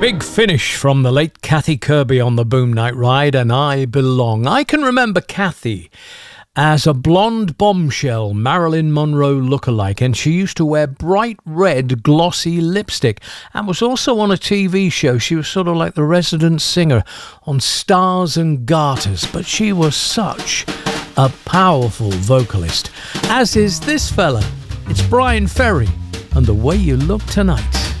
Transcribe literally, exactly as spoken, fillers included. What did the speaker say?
Big finish from the late Kathy Kirby on the Boom Night Ride and I Belong. I can remember Kathy as a blonde bombshell Marilyn Monroe lookalike, and she used to wear bright red glossy lipstick and was also on a T V show. She was sort of like the resident singer on Stars and Garters, but she was such a powerful vocalist, as is this fella. It's Brian Ferry and The Way You Look Tonight.